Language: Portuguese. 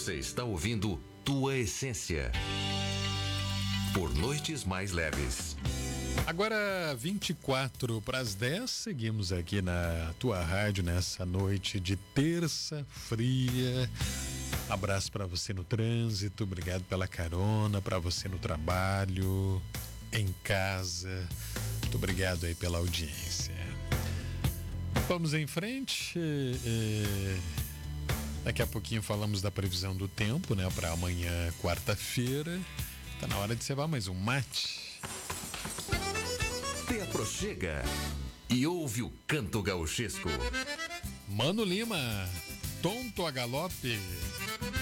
Você está ouvindo Tua Essência por Noites Mais Leves. Agora 24 para as 10, seguimos aqui na tua rádio nessa noite de terça fria. Abraço para você no trânsito, obrigado pela carona, para você no trabalho, em casa. Muito obrigado aí pela audiência. Vamos em frente. Daqui a pouquinho falamos da previsão do tempo, né, para amanhã, quarta-feira. Tá na hora de cevar mais um mate. Te aproxega e ouve o canto gauchesco. Mano Lima, Tonto a Galope.